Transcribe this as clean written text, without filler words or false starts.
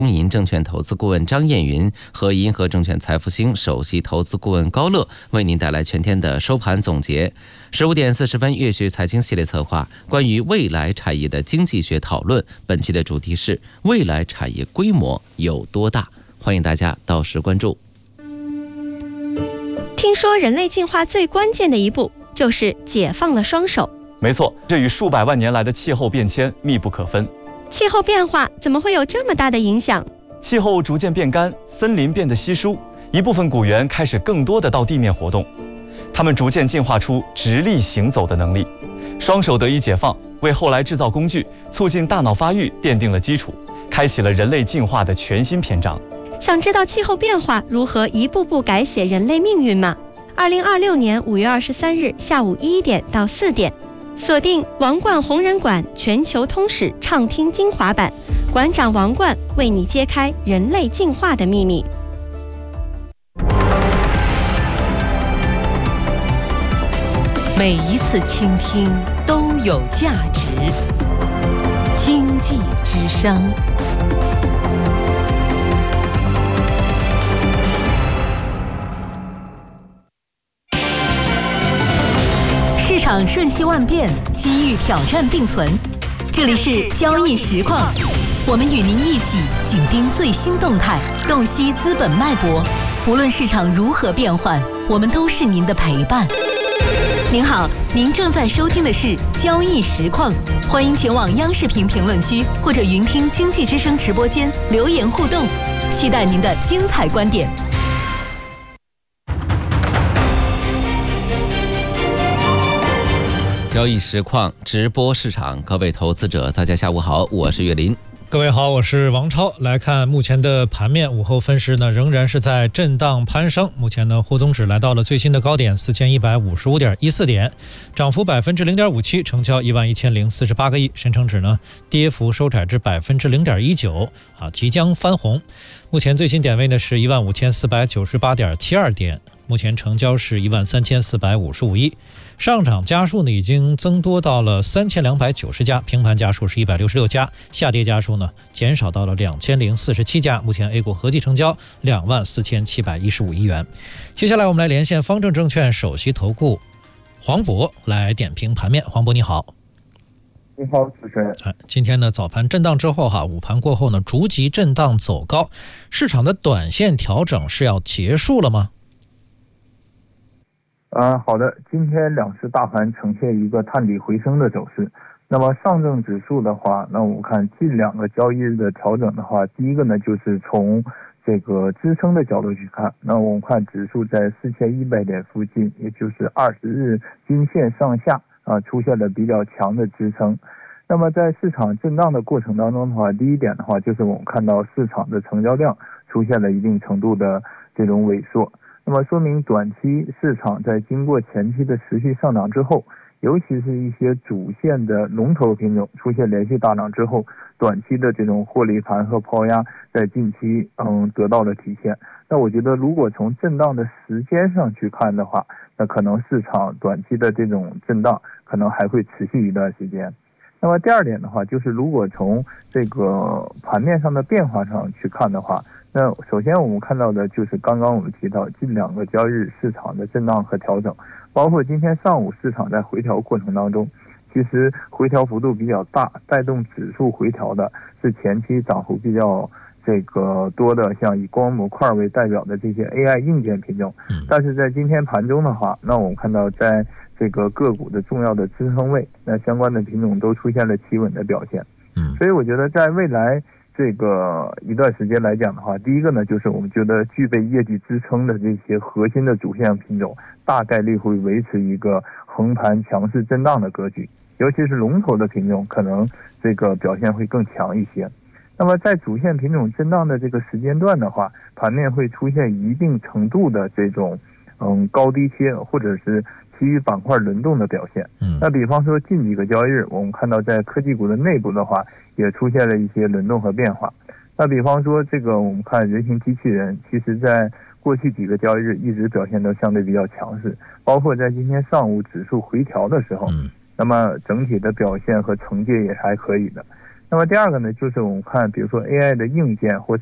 中银证券投资顾问张艳云和银河证券财富星首席投资顾问高乐为您带来全天的收盘总结。15点40分，粤学财经系列策划关于未来产业的经济学讨论，本期的主题是未来产业规模有多大？欢迎大家到时关注。 听说人类进化最关键的一步就是解放了双手。 没错，这与数百万年来的气候变迁密不可分。 气候变化怎么会有这么大的影响？ 气候逐渐变干，森林变得稀疏，一部分古猿开始更多的到地面活动，它们逐渐进化出直立行走的能力，双手得以解放，为后来制造工具、促进大脑发育奠定了基础，开启了人类进化的全新篇章。 想知道气候变化如何一步步改写人类命运吗？2026年5月23日下午1点到4点，锁定王冠红人馆全球通史畅听精华版，馆长王冠为你揭开人类进化的秘密。 每一次倾听都有价值。经济之声。市场瞬息万变，机遇挑战并存。这里是交易实况，我们与您一起紧盯最新动态，洞悉资本脉搏。无论市场如何变换，我们都是您的陪伴。您好，您正在收听的是交易实况，欢迎前往央视频评论区或者云听经济之声直播间留言互动，期待您的精彩观点。 交易实况直播市场，各位投资者大家下午好，我是岳林。 各位好，我是王超。来看目前的盘面，午后分时呢仍然是在震荡攀升。目前呢沪综指来到了最新的高点4155.14点，涨幅0.57%，成交11048个亿。深成指呢跌幅收窄至0.19%，即将翻红。目前最新点位呢是15498.72点，目前成交是13455亿。上涨家数呢已经增多到了3290家，平盘家数是166家，下跌家数呢减少到了2047家。目前 A 股合计成交24715亿元。接下来我们来连线方正证券首席投顾黄渤来点评盘面。黄渤你好。 你好，主持人。 今天呢早盘震荡之后午盘过后呢逐级震荡走高，市场的短线调整是要结束了吗？ 好的，今天两市大盘呈现一个探底回升的走势。那么上证指数的话，那我们看近两个交易日的调整的话，第一个呢就是从这个支撑的角度去看，那我们看指数在4100点附近，也就是20日均线上下出现了比较强的支撑。那么在市场震荡的过程当中的话，第一点的话就是我们看到市场的成交量出现了一定程度的这种萎缩。那么说明短期市场在经过前期的持续上涨之后，尤其是一些主线的龙头品种出现连续大涨之后，短期的这种获利盘和抛压在近期得到了体现。那我觉得如果从震荡的时间上去看的话，那可能市场短期的这种震荡可能还会持续一段时间。那么第二点的话，就是如果从这个盘面上的变化上去看的话，那首先我们看到的就是刚刚我们提到近两个交易日市场的震荡和调整，包括今天上午市场在回调过程当中，其实回调幅度比较大，带动指数回调的是前期涨幅比较这个多的，像以光模块为代表的这些 AI 硬件品种。但是在今天盘中的话，那我们看到在这个个股的重要的支撑位，那相关的品种都出现了企稳的表现。所以我觉得在未来这个一段时间来讲的话，第一个呢就是我们觉得具备业绩支撑的这些核心的主线品种大概率会维持一个横盘强势震荡的格局，尤其是龙头的品种可能这个表现会更强一些。那么在主线品种震荡的这个时间段的话，盘面会出现一定程度的这种高低切或者是其余板块轮动的表现。那比方说近几个交易日我们看到在科技股的内部的话也出现了一些轮动和变化。那比方说这个我们看人形机器人，其实在过去几个交易日一直表现都相对比较强势，包括在今天上午指数回调的时候，那么整体的表现和承接也是还可以的。 那么第二个呢，就是我们看，比如说 AI 的硬件或